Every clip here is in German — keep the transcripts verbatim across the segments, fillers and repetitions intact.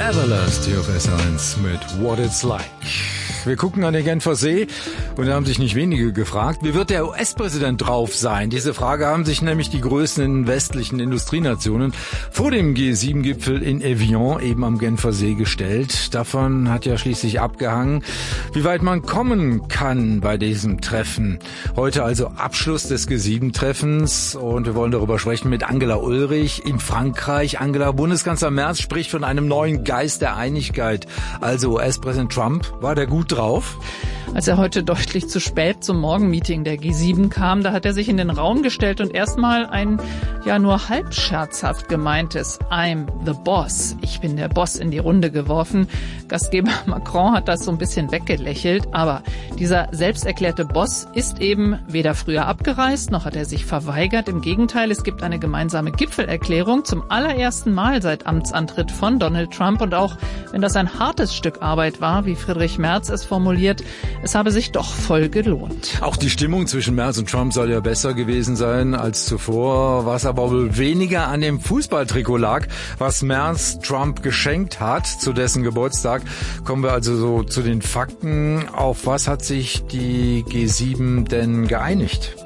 Everlast hier auf S eins mit What It's Like. Wir gucken an den Genfer See und da haben sich nicht wenige gefragt, wie wird der U S-Präsident drauf sein? Diese Frage haben sich nämlich die größten westlichen Industrienationen vor dem G sieben Gipfel in Evian eben am Genfer See gestellt. Davon hat ja schließlich abgehangen, wie weit man kommen kann bei diesem Treffen. Heute also Abschluss des G sieben Treffens und wir wollen darüber sprechen mit Angela Ulrich in Frankreich. Angela, Bundeskanzler Merz spricht von einem neuen Geist der Einigkeit. Also U S-Präsident Trump, war der gut drauf? Als er heute deutlich zu spät zum Morgenmeeting der G sieben kam, da hat er sich in den Raum gestellt und erstmal ein ja nur halb scherzhaft gemeintes I'm the Boss, ich bin der Boss, in die Runde geworfen. Gastgeber Macron hat das so ein bisschen weggelächelt, aber dieser selbsterklärte Boss ist eben weder früher abgereist, noch hat er sich verweigert. Im Gegenteil, es gibt eine gemeinsame Gipfelerklärung zum allerersten Mal seit Amtsantritt von Donald Trump und auch wenn das ein hartes Stück Arbeit war, wie Friedrich Merz es formuliert, es habe sich doch voll gelohnt. Auch die Stimmung zwischen Merz und Trump soll ja besser gewesen sein als zuvor, was aber wohl weniger an dem Fußballtrikot lag, was Merz Trump geschenkt hat zu dessen Geburtstag. Kommen wir also so zu den Fakten. Auf was hat sich die G sieben denn geeinigt?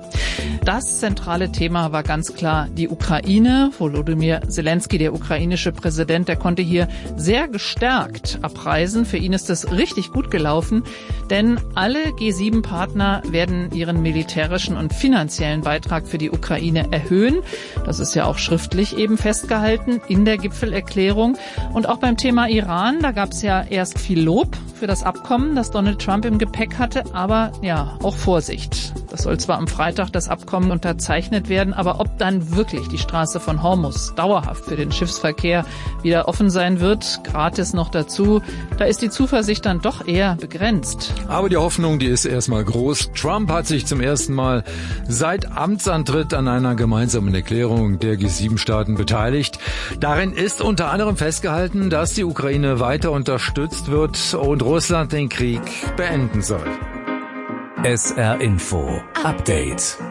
Das zentrale Thema war ganz klar die Ukraine. Volodymyr Zelensky, der ukrainische Präsident, der konnte hier sehr gestärkt abreisen. Für ihn ist es richtig gut gelaufen, denn alle G sieben Partner werden ihren militärischen und finanziellen Beitrag für die Ukraine erhöhen. Das ist ja auch schriftlich eben festgehalten in der Gipfelerklärung. Und auch beim Thema Iran, da gab es ja erst viel Lob für das Abkommen, das Donald Trump im Gepäck hatte, aber ja, auch Vorsicht. Das soll zwar am Freitag das Abkommen unterzeichnet werden, aber ob dann wirklich die Straße von Hormuz dauerhaft für den Schiffsverkehr wieder offen sein wird, gratis noch dazu, da ist die Zuversicht dann doch eher begrenzt. Aber die Hoffnung, die ist erstmal groß. Trump hat sich zum ersten Mal seit Amtsantritt an einer gemeinsamen Erklärung der G sieben Staaten beteiligt. Darin ist unter anderem festgehalten, dass die Ukraine weiter unterstützt wird und Russland den Krieg beenden soll. S R Info Update.